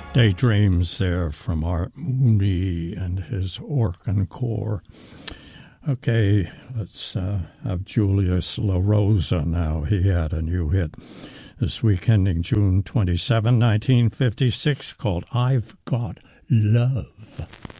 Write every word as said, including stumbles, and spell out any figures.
Daydreams there from Art Mooney and his Orkan Core. Okay, let's uh, have Julius La Rosa now. He had a new hit this week ending June twenty-seventh, nineteen fifty-six, called I've Got Love.